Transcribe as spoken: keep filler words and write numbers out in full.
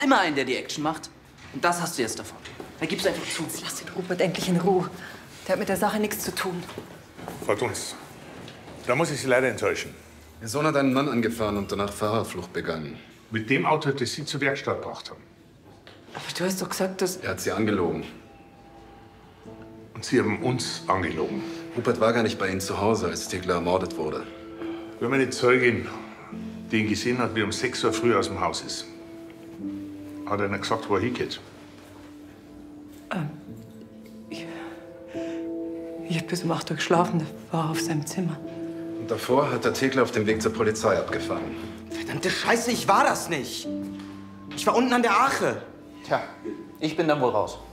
immer einen, der die Action macht. Und das hast du jetzt davon. Da gibst du einfach zu. Jetzt lass den Rupert endlich in Ruhe. Der hat mit der Sache nichts zu tun. Frau Dunz, da muss ich Sie leider enttäuschen. Ihr Sohn hat einen Mann angefahren und danach Fahrerflucht begangen. Mit dem Auto, das Sie zur Werkstatt gebracht haben. Aber du hast doch gesagt, dass... Er hat sie angelogen. Und Sie haben uns angelogen. Rupert war gar nicht bei Ihnen zu Hause, als Tegler ermordet wurde. Wir haben eine Zeugin, die ihn gesehen hat, wie er um sechs Uhr früh aus dem Haus ist. Hat einer gesagt, wo er hingeht? Ähm, ich ich hab bis um acht Uhr geschlafen. Da war er auf seinem Zimmer. Und davor hat der Tegler auf dem Weg zur Polizei abgefahren. Verdammte Scheiße, ich war das nicht. Ich war unten an der Ache. Tja, ich bin dann wohl raus.